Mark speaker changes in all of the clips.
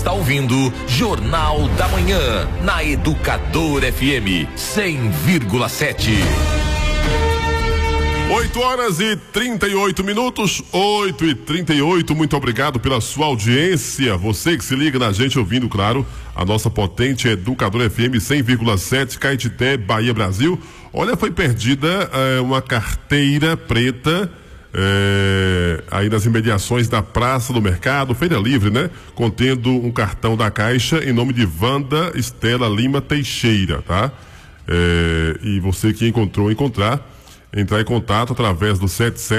Speaker 1: Está ouvindo Jornal da Manhã, na Educador FM 100,7.
Speaker 2: 8h38, 8h38, muito obrigado pela sua audiência, você que se liga na gente ouvindo, claro, a nossa potente Educador FM 100,7, Caetité, Bahia, Brasil. Olha, foi perdida uma carteira preta aí nas imediações da Praça do Mercado, Feira Livre, né? Contendo um cartão da Caixa em nome de Wanda Estela Lima Teixeira, tá? E você que entrar em contato através do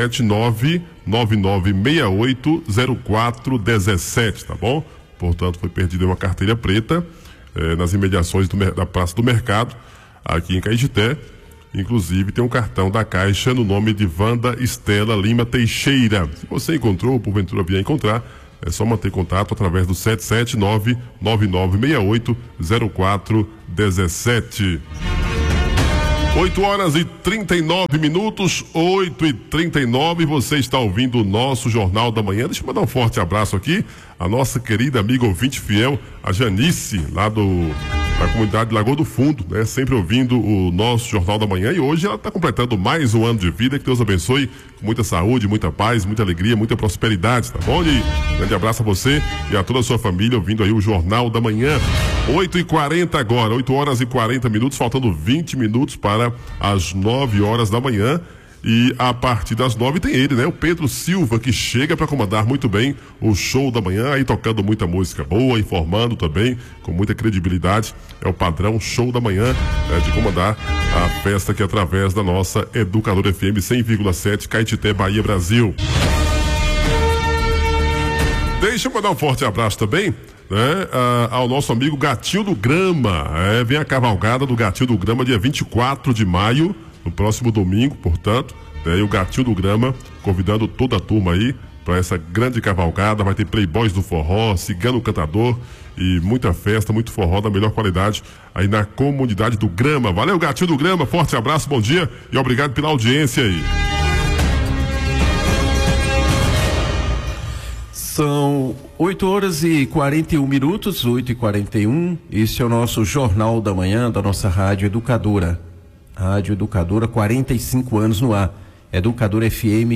Speaker 2: 779-9968-0417, tá bom? Portanto, foi perdida uma carteira preta nas imediações da Praça do Mercado, aqui em Caetité. Inclusive tem um cartão da Caixa no nome de Wanda Estela Lima Teixeira. Se você encontrou, ou porventura vier encontrar, é só manter contato através do 779-9968-0417. 8h39, 8h39, você está ouvindo o nosso Jornal da Manhã. Deixa eu mandar um forte abraço aqui a nossa querida amiga ouvinte fiel, a Janice, lá da comunidade de Lagoa do Fundo, né? Sempre ouvindo o nosso Jornal da Manhã, e hoje ela está completando mais um ano de vida. Que Deus abençoe com muita saúde, muita paz, muita alegria, muita prosperidade, tá bom? E grande abraço a você e a toda a sua família ouvindo aí o Jornal da Manhã. 8h40 agora, 8h40, faltando 20 minutos para as 9h da manhã. E a partir das 9 tem ele, né? O Pedro Silva, que chega para comandar muito bem o show da manhã, aí tocando muita música boa, informando também com muita credibilidade. É o padrão show da manhã, de comandar a festa aqui através da nossa Educador FM 100,7, Caetité, Bahia, Brasil. Deixa eu mandar um forte abraço também, né, ao nosso amigo Gatinho do Grama. Vem a cavalgada do Gatinho do Grama dia 24 de maio, no próximo domingo, portanto, né, e o Gatinho do Grama convidando toda a turma aí para essa grande cavalgada. Vai ter playboys do forró, cigano cantador e muita festa, muito forró da melhor qualidade aí na comunidade do Grama. Valeu, Gatinho do Grama, forte abraço, bom dia e obrigado pela audiência aí.
Speaker 3: São 8h41, 8h41. Este é o nosso Jornal da Manhã da nossa Rádio Educadora. Rádio Educadora, 45 anos no ar. Educadora FM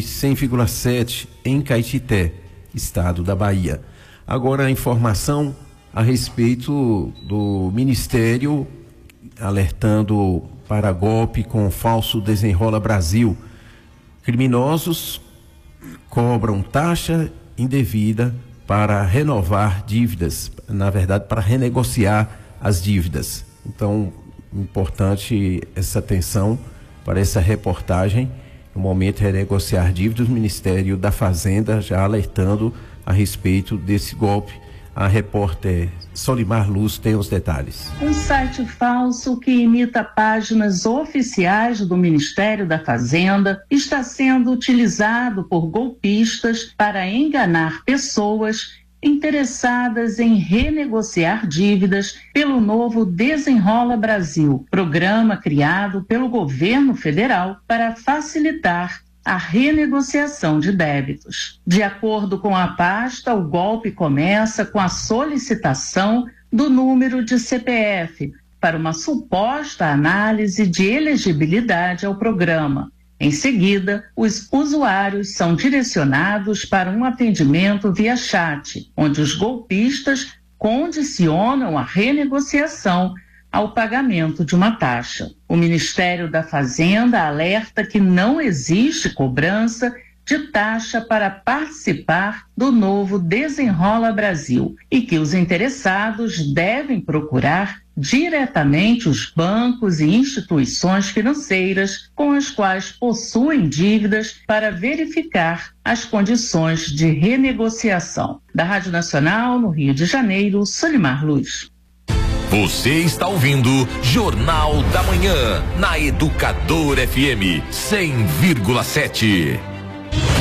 Speaker 3: 100,7 em Caetité, estado da Bahia. Agora a informação a respeito do Ministério alertando para golpe com falso Desenrola Brasil. Criminosos cobram taxa indevida para renovar dívidas, na verdade, para renegociar as dívidas. Então, importante essa atenção para essa reportagem. No momento de renegociar dívidas, o Ministério da Fazenda já alertando a respeito desse golpe. A repórter Solimar Luz tem os detalhes.
Speaker 4: Um site falso que imita páginas oficiais do Ministério da Fazenda está sendo utilizado por golpistas para enganar pessoas interessadas em renegociar dívidas pelo novo Desenrola Brasil, programa criado pelo governo federal para facilitar a renegociação de débitos. De acordo com a pasta, o golpe começa com a solicitação do número de CPF para uma suposta análise de elegibilidade ao programa. Em seguida, os usuários são direcionados para um atendimento via chat, onde os golpistas condicionam a renegociação ao pagamento de uma taxa. O Ministério da Fazenda alerta que não existe cobrança de taxa para participar do novo Desenrola Brasil e que os interessados devem procurar diretamente os bancos e instituições financeiras com as quais possuem dívidas para verificar as condições de renegociação. Da Rádio Nacional, no Rio de Janeiro, Solimar Luz.
Speaker 1: Você está ouvindo Jornal da Manhã, na Educador FM 100,7.